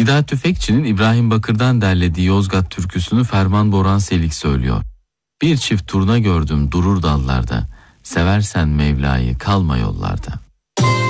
Hidayet Tüfekçi'nin İbrahim Bakır'dan derlediği Yozgat türküsünü Ferman Boran Selik söylüyor. Bir çift turna gördüm durur dallarda, seversen Mevla'yı kalma yollarda.